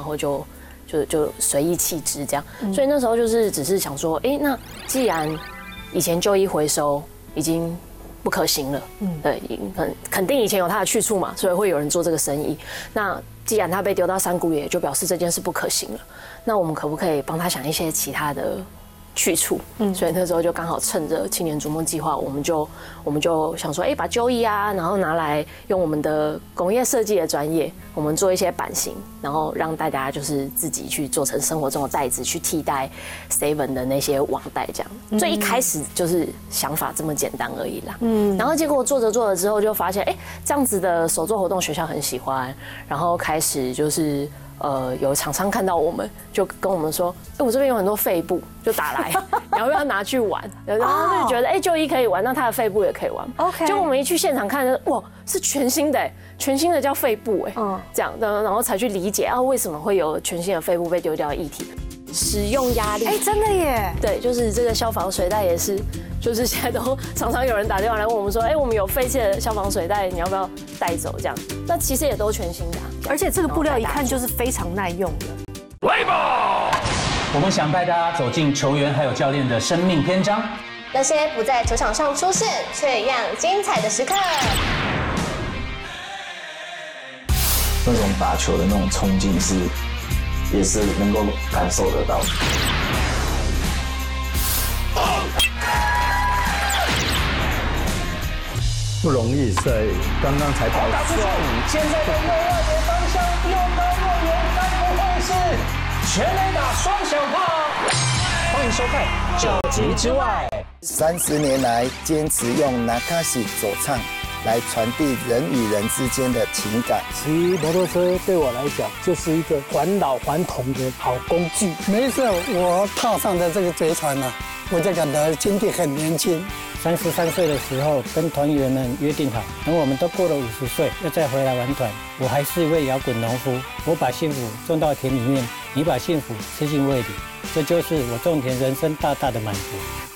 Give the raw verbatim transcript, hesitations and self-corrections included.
后就就就随意弃之这样。所以那时候就是只是想说，哎，那既然以前旧衣回收已经不可行了，嗯，对，肯肯定以前有它的去处嘛，所以会有人做这个生意。那既然它被丢到山谷里，就表示这件事不可行了。那我们可不可以帮他想一些其他的去处？嗯，所以那时候就刚好趁着青年逐梦计划，我们就我们就想说，哎，把旧衣啊，然后拿来用我们的工业设计的专业，我们做一些版型，然后让大家就是自己去做成生活中的袋子，去替代 Seven 的那些网袋这样。所以一开始就是想法这么简单而已啦。嗯，然后结果做着做着之后，就发现，哎，这样子的手作活动学校很喜欢，然后开始就是。呃，有厂商看到我们，就跟我们说，哎，我这边有很多废布，就打来，你要不要拿去玩？然后就觉得，哎，旧衣可以玩，那它的废布也可以玩。OK。结果我们一去现场看，哇，是全新的，全新的叫废布，哎，嗯，这样的，然后才去理解啊，为什么会有全新的废布被丢掉的议题。使用压力， 哎，真的耶， 对，就是这个消防水袋也是，就是现在都常常有人打电话来问我们说，哎，我们有废弃的消防水袋，你要不要带走？这样，那其实也都全新的， 而且这个布料一看就是非常耐用的。 来吧，我们想带大家走进球员还有教练的生命篇章， 那些不在球场上出现却一样精彩的时刻， 那种打球的那种冲劲是。也是能够感受得到。 不容易，在刚刚才跑打出去，现在的右外野方向又高又远，该不会是全垒打双响炮？欢迎收看《九级之外》。 三十年来，坚持用那卡西走唱。来传递人与人之间的情感。 骑摩托车对我来讲就是一个还老还童的好工具。 每一次我踏上的这个贼船呢、啊，我就感到今天很年轻。 三十三岁的时候，跟团员们约定好，等我们都过了五十岁，要再回来玩团，我还是一位摇滚农夫。我把幸福种到田里面，你把幸福吃进胃里，这就是我种田人生大大的满足。